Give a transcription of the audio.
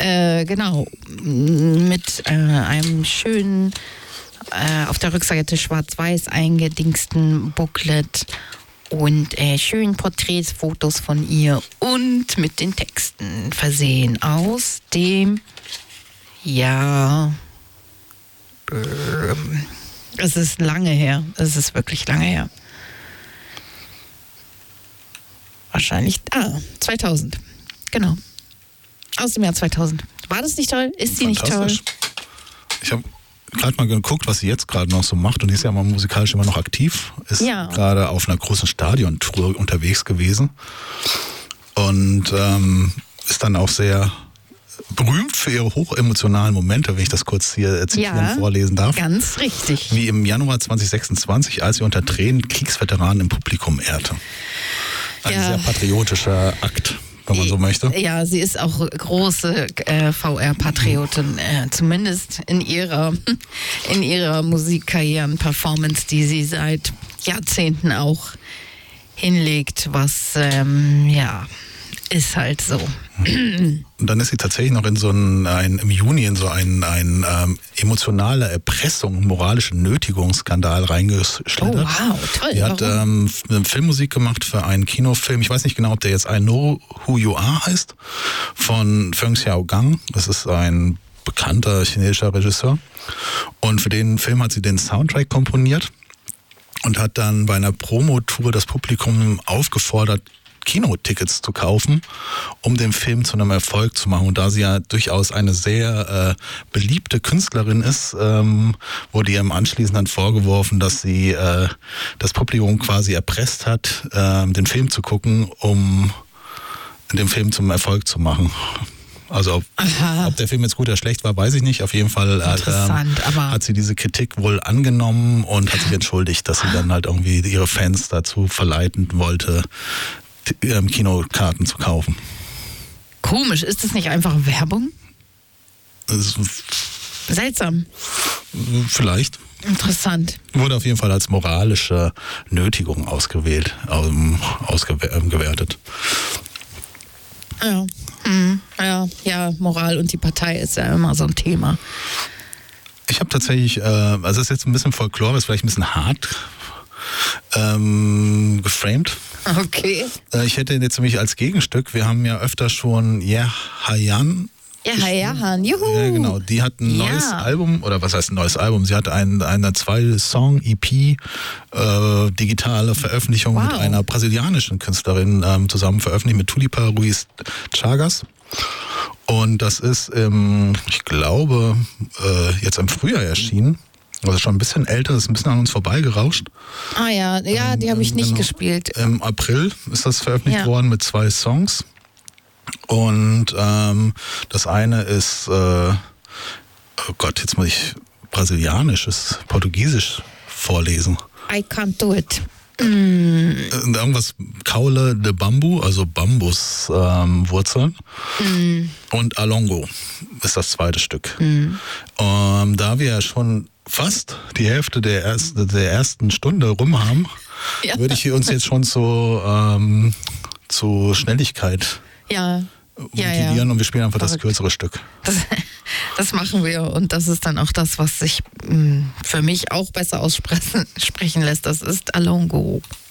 Genau, mit einem schönen, auf der Rückseite schwarz-weiß eingedingsten Booklet und schönen Porträtsfotos von ihr und mit den Texten versehen aus dem Jahr. Es ist lange her. Es ist wirklich lange her. Wahrscheinlich. 2000. Genau. Aus dem Jahr 2000. War das nicht toll? Ist sie nicht toll? Ich habe gerade mal geguckt, was sie jetzt gerade noch so macht. Und die ist ja mal musikalisch immer noch aktiv. Ist gerade auf einer großen Stadiontour unterwegs gewesen. Und ist dann auch sehr berühmt für ihre hochemotionalen Momente, wenn ich das kurz hier zitieren, vorlesen darf. Ganz richtig. Wie im Januar 2026, als sie unter Tränen Kriegsveteranen im Publikum ehrte. Ein sehr patriotischer Akt, wenn man so möchte. Ja, sie ist auch große VR-Patriotin, zumindest in ihrer Musikkarrieren-Performance, die sie seit Jahrzehnten auch hinlegt, was, ist halt so. Und dann ist sie tatsächlich noch in so im Juni in so ein emotionale Erpressung, moralische Nötigungsskandal reingeschlittert. Oh wow, toll. Die hat eine Filmmusik gemacht für einen Kinofilm. Ich weiß nicht genau, ob der jetzt I Know Who You Are heißt, von Feng Xiaogang. Das ist ein bekannter chinesischer Regisseur. Und für den Film hat sie den Soundtrack komponiert und hat dann bei einer Promotour das Publikum aufgefordert, Kinotickets zu kaufen, um den Film zu einem Erfolg zu machen. Und da sie ja durchaus eine sehr beliebte Künstlerin ist, wurde ihr im Anschließend dann vorgeworfen, dass sie das Publikum quasi erpresst hat, den Film zu gucken, um den Film zum Erfolg zu machen. Also ob der Film jetzt gut oder schlecht war, weiß ich nicht. Auf jeden Fall hat sie diese Kritik wohl angenommen und hat sich entschuldigt, dass sie dann halt irgendwie ihre Fans dazu verleiten wollte, Kinokarten zu kaufen. Komisch, ist das nicht einfach Werbung? Seltsam. Vielleicht. Interessant. Wurde auf jeden Fall als moralische Nötigung gewertet. Ja, Moral und die Partei ist ja immer so ein Thema. Ich habe tatsächlich, also es ist jetzt ein bisschen Folklore, ist vielleicht ein bisschen hart geframed. Okay. Ich hätte jetzt nämlich als Gegenstück, wir haben ja öfter schon Hayan. Juhu. Ja, genau. Die hat ein neues Album, oder was heißt ein neues Album? Sie hat eine 2-Song-EP, digitale Veröffentlichung mit einer brasilianischen Künstlerin zusammen veröffentlicht, mit Tulipa Ruiz Chagas. Und das ist ich glaube, jetzt im Frühjahr erschienen. Also schon ein bisschen älter, ist ein bisschen an uns vorbeigerauscht. Die habe ich nicht gespielt. Im April ist das veröffentlicht worden mit 2 Songs. Und das eine ist, jetzt muss ich Portugiesisch vorlesen. I can't do it. Irgendwas Caule de Bambu, also Bambuswurzeln. Und Alongo ist das zweite Stück. Da wir ja schon fast die Hälfte der ersten Stunde rum haben, würde ich uns jetzt schon zu Schnelligkeit motivieren und wir spielen einfach das kürzere Stück. Das machen wir und das ist dann auch das, was sich für mich auch besser aussprechen lässt. Das ist Alongo.